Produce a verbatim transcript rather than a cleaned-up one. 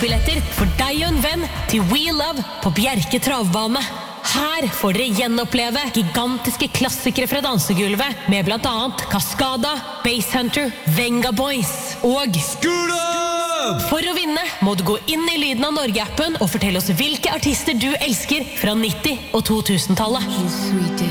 startbilletter for deg og en venn til We Love på Bjerke travbane. Her får dere gjenoppleve gigantiske klassikere fra dansegulvet med blant annet Cascada, Basshunter, Venga Boys og Skula! For å vinne må du gå inn i Lyden av Norge-appen og fortelle oss hvilke artister du elsker fra nitti- og to tusen-tallet.